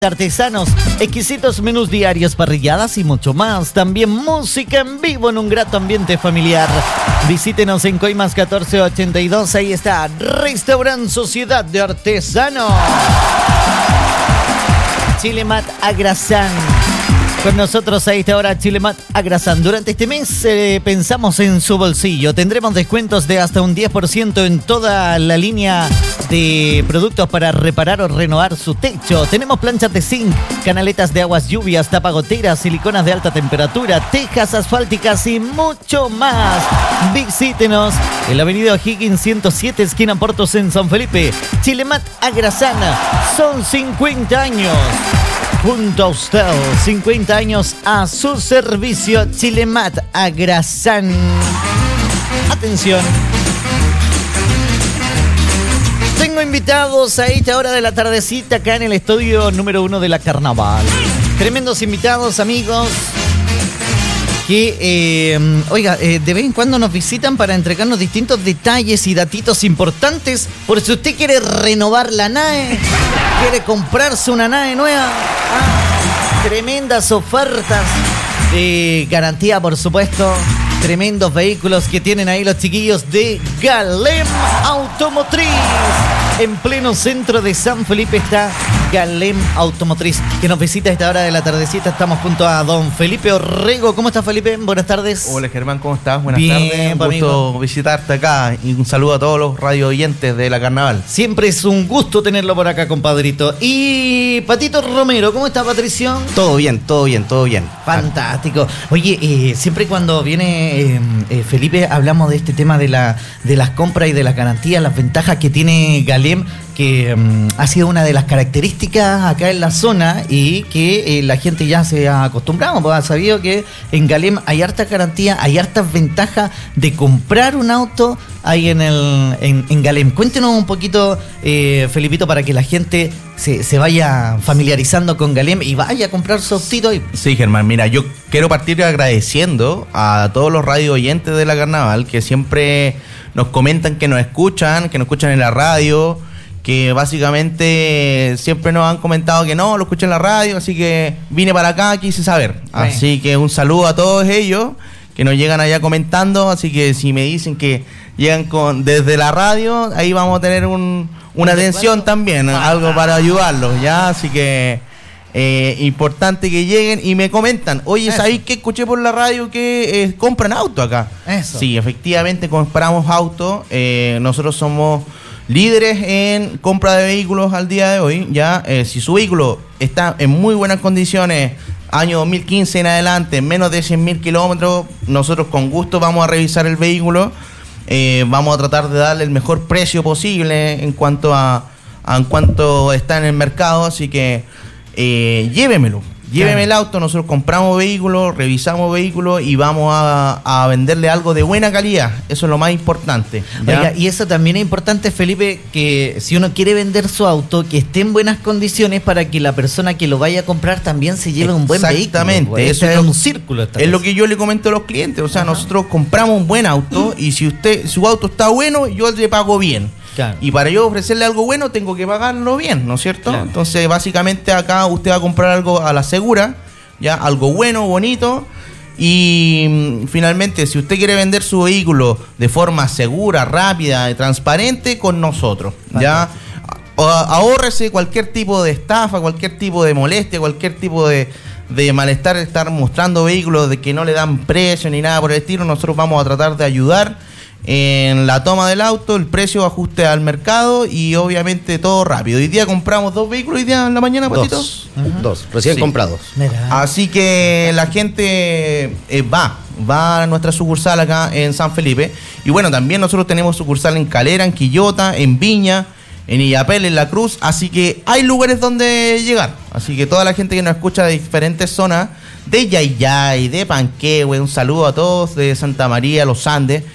Artesanos, exquisitos menús diarios, parrilladas y mucho más. También música en vivo en un grato ambiente familiar. Visítenos en Coimas 1482. Ahí está, Restaurant Sociedad de Artesanos. Chilemat Agrasán. Con nosotros a esta hora Chilemat Agrasán. Durante este mes pensamos en su bolsillo. Tendremos descuentos de hasta un 10% en toda la línea de productos para reparar o renovar su techo. Tenemos planchas de zinc, canaletas de aguas lluvias, tapagoteras, siliconas de alta temperatura, tejas asfálticas y mucho más. Visítenos en la avenida O'Higgins 107, esquina Portos en San Felipe. Chilemat Agrasán. Son 50 años. Junto a usted, 50 años a su servicio. Chilemat Agrasán. Atención. Tengo invitados a esta hora de la tardecita acá en el estudio número 1 de la Carnaval. Tremendos invitados, amigos, que, de vez en cuando nos visitan para entregarnos distintos detalles y datitos importantes. Por si usted quiere renovar la nave, quiere comprarse una nave nueva, tremendas ofertas de garantía, por supuesto. Tremendos vehículos que tienen ahí los chiquillos de Galem Automotriz. En pleno centro de San Felipe está Galem Automotriz, que nos visita a esta hora de la tardecita. Estamos junto a don Felipe Orrego. ¿Cómo está, Felipe? Buenas tardes. Hola, Germán, ¿cómo estás? Buenas Bien, tardes. Un gusto amigo visitarte acá y un saludo a todos los radio oyentes de la Carnaval. Siempre es un gusto tenerlo por acá, compadrito. Y Patito Romero, ¿cómo está, Patricio? Todo bien, todo bien, todo bien. Fantástico. Oye, siempre cuando viene Felipe hablamos de este tema de las compras y de las garantías, las ventajas que tiene Galem, que ha sido una de las características acá en la zona y que la gente ya se ha acostumbrado, pues ha sabido que en Galem hay harta garantía, hay hartas ventajas de comprar un auto ahí en Galem. Cuéntenos un poquito, Felipito, para que la gente se vaya familiarizando con Galem y vaya a comprar su autito. Sí, Germán, mira, yo quiero partir agradeciendo a todos los radio oyentes de la Carnaval que siempre nos comentan que nos escuchan en la radio, que básicamente siempre nos han comentado que no, lo escuché en la radio, así que vine para acá, quise saber. Así que un saludo a todos ellos que nos llegan allá comentando, así que si me dicen que llegan desde la radio, ahí vamos a tener una atención también, algo para ayudarlos, ¿ya? Así que importante que lleguen y me comentan, oye, ¿sabéis que escuché por la radio que compran auto acá? Eso. Sí, efectivamente compramos auto, nosotros somos líderes en compra de vehículos al día de hoy, ya. Si su vehículo está en muy buenas condiciones, año 2015 en adelante, menos de 100.000 kilómetros, nosotros con gusto vamos a revisar el vehículo, vamos a tratar de darle el mejor precio posible en cuanto está en el mercado, así que llévemelo. Lléveme el auto, nosotros compramos vehículos, revisamos vehículos y vamos a venderle algo de buena calidad. Eso es lo más importante, ¿ya? Oiga, y eso también es importante, Felipe, que si uno quiere vender su auto, que esté en buenas condiciones para que la persona que lo vaya a comprar también se lleve un buen vehículo. Exactamente. Eso es un círculo. Es lo que yo le comento a los clientes. O sea, nosotros compramos un buen auto y si su auto está bueno, yo le pago bien. Claro. Y para yo ofrecerle algo bueno tengo que pagarlo bien, ¿no es cierto? Claro. Entonces básicamente acá usted va a comprar algo a la segura, ya, algo bueno, bonito. Y finalmente, si usted quiere vender su vehículo de forma segura, rápida y transparente, con nosotros, ya, ahórrese cualquier tipo de estafa, cualquier tipo de molestia, cualquier tipo de malestar, estar mostrando vehículos de que no le dan precio ni nada por el estilo. Nosotros vamos a tratar de ayudar en la toma del auto, el precio ajuste al mercado y obviamente todo rápido. Hoy día compramos 2 vehículos, hoy día en la mañana, Patito. Dos, recién comprados. Mira. Así que la gente va a nuestra sucursal acá en San Felipe. Y bueno, también nosotros tenemos sucursal en Calera, en Quillota, en Viña, en Illapel, en La Cruz. Así que hay lugares donde llegar. Así que toda la gente que nos escucha de diferentes zonas, de Yayay, de Panquehue, un saludo a todos, de Santa María, Los Andes.